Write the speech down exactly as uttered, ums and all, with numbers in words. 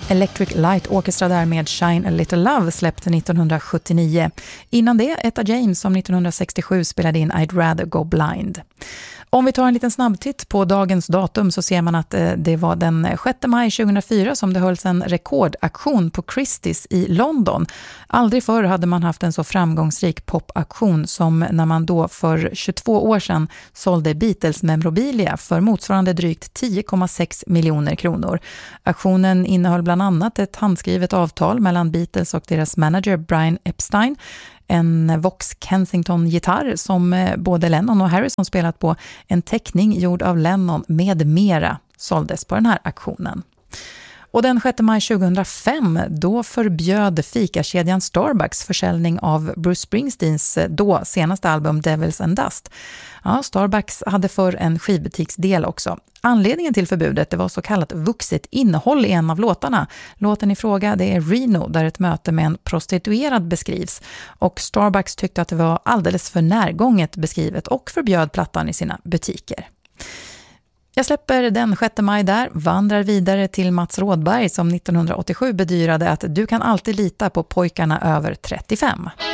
Electric Light Orchestra där med Shine a Little Love släppte nittonhundrasjuttionio. Innan det Etta James som nittonhundrasextiosju spelade in I'd Rather Go Blind. Om vi tar en liten snabbtitt på dagens datum så ser man att det var den sjätte maj tjugohundrafyra som det hölls en rekordaktion på Christie's i London. Aldrig förr hade man haft en så framgångsrik popaktion som när man då för tjugotvå år sedan sålde Beatles memorabilia för motsvarande drygt tio komma sex miljoner kronor. Aktionen innehöll bland annat ett handskrivet avtal mellan Beatles och deras manager Brian Epstein, en Vox Kensington-gitarr som både Lennon och Harrison spelat på, en teckning gjord av Lennon med mera såldes på den här aktionen. Och den sjätte maj tjugohundrafem då förbjöd fikakedjan Starbucks försäljning av Bruce Springsteens då senaste album Devils and Dust. Ja, Starbucks hade för en skivbutiksdel också. Anledningen till förbudet det var så kallat vuxet innehåll i en av låtarna. Låten i fråga det är Reno där ett möte med en prostituerad beskrivs. Och Starbucks tyckte att det var alldeles för närgånget beskrivet och förbjöd plattan i sina butiker. Jag släpper den sjätte maj där, vandrar vidare till Mats Rådberg som nittonhundraåttiosju bedyrade att du kan alltid lita på pojkarna över trettiofem.